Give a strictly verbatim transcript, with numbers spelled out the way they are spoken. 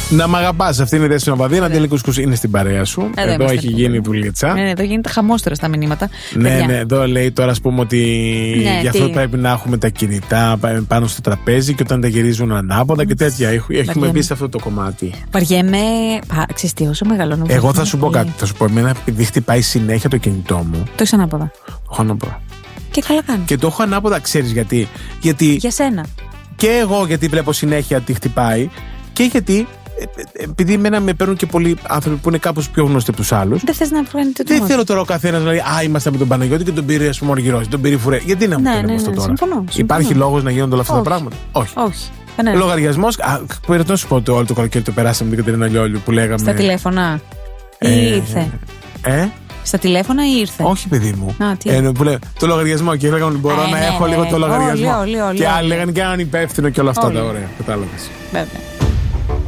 Να μ' αγαπάς, αυτή είναι η δεύτερη νομπαδία. Να Κουσκούς είναι στην παρέα σου. Εδώ, εδώ έχει γίνει η δουλίτσα. Ναι, ναι, εδώ γίνεται χαμόστερα στα μηνύματα. Ναι, Παιδιά. ναι, εδώ λέει τώρα, ας πούμε, ότι ναι, γι' αυτό τι? πρέπει να έχουμε τα κινητά πάνω στο τραπέζι και όταν τα γυρίζουν ανάποδα και τέτοια. Έχουμε μπει σε αυτό το κομμάτι. Βαριέμαι. Ξέρεις τι, όσο μεγαλώνω. Εγώ θα σου πω κάτι. Θα σου πω, εμένα επειδή χτυπάει συνέχεια το κινητό μου. Το έχεις ανάποδα. Το έχω ανάποδα. Και καλά κάνει. Και το έχω ανάποδα, ξέρεις γιατί. γιατί. Για σένα. Και εγώ γιατί βλέπω συνέχεια τι χτυπάει. Και γιατί. Επειδή εμένα με παίρνουν και πολλοί άνθρωποι που είναι κάπως πιο γνωστοί από τους άλλους. Δεν θες να βγάλετε το Δεν θέλω τώρα ο καθένας να λέει α, είμαστε με τον Παναγιώτη και τον πήρε ας πούμε Οργυρός, τον πήρε Φουρέ. Γιατί να μου ναι, κάνει ναι, αυτό ναι, τώρα. Συμφωνώ, συμφωνώ. Υπάρχει λόγος να γίνονται όλα αυτά Όχι. τα πράγματα. Όχι. Όχι. Ναι. Λογαριασμός. Πρέπει να σου πω ότι όλο το καλοκαίρι το περάσαμε με την Κατερίνα Λιόλιου που λέγαμε. Στα τηλέφωνα. Ε, ή ήρθε. Ε. Στα τηλέφωνα ή ήρθε. Όχι, παιδί μου. Α, τι? Ε, που λέει, το λογαριασμό και έλεγαν ότι μπορώ Α, να ναι, έχω ναι, λίγο το ναι. λογαριασμό. Όλοι, όλοι, όλοι, και άλλοι όλοι. λέγανε και έναν υπεύθυνο και όλα αυτά Όλοι. τα ωραία. Κατάλαβες. Βέβαια.